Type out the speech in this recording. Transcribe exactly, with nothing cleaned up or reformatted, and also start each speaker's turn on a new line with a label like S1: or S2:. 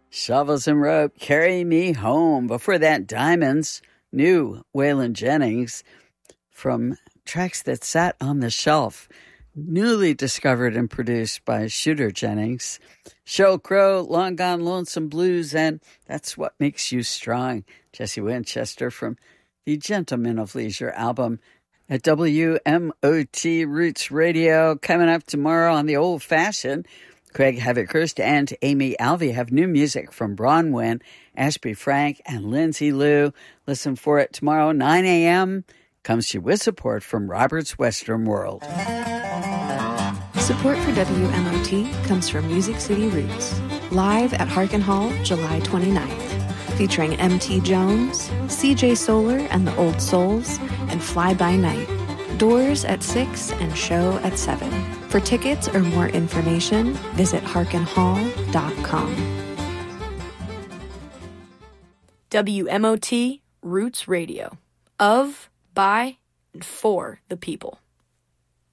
S1: Shovels and Rope, Carry Me Home. Before that, Diamonds, new Waylon Jennings from Tracks That Sat on the Shelf, newly discovered and produced by Shooter Jennings. Sheryl Crow, Long Gone Lonesome Blues, and That's What Makes You Strong. Jesse Winchester from the Gentlemen of Leisure album at W M O T Roots Radio. Coming up tomorrow on the Old Fashioned, Craig Havikhurst and Amy Alvey have new music from Bronwyn, Ashby Frank, and Lindsay Lou. Listen for it tomorrow, nine a.m. Comes to you with support from Robert's Western World.
S2: Support for W M O T comes from Music City Roots, live at Harkin Hall, July twenty-ninth, featuring M T Jones, C J Solar and the Old Souls, and Fly By Night. Doors at six and show at seven. For tickets or more information, visit harkin hall dot com.
S3: W M O T Roots Radio. Of, by, and for the people.